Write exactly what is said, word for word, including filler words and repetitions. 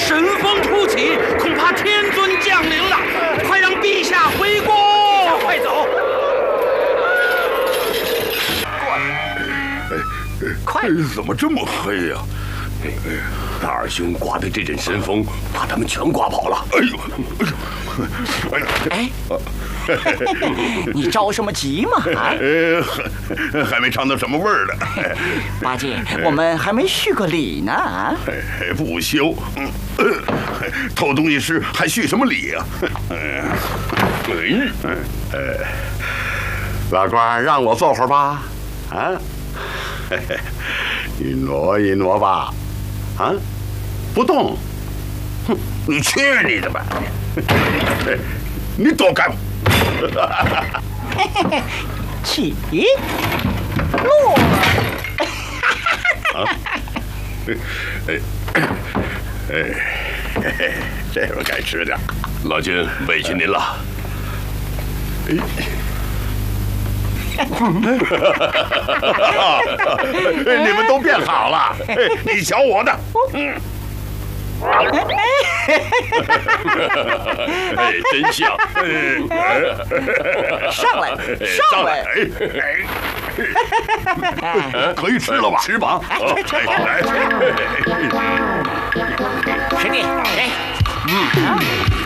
神风突起，恐怕天尊降临了，快让陛下回宫！快走！ 快！怎么这么黑呀？大二兄刮的这阵神风，把他们全刮跑了。哎呦，哎呦， 哎呦！你着什么急嘛？啊？ 呃，还没尝到什么味儿呢。 八戒，我们还没续个礼呢。啊！ 不休，偷东西时还续什么礼呀？哎，老官让我坐会儿吧。啊，你挪一挪吧。啊，不动。哼，你去你的吧！你躲开我！ 起落。 啊！哎哎哎，这会该吃点。老君委屈您了。哎。你们都变好了，你瞧我的，嗯，哎，真像， 上来，上来， 哎，可以吃了吧？吃吧，来， 师弟，哎，嗯。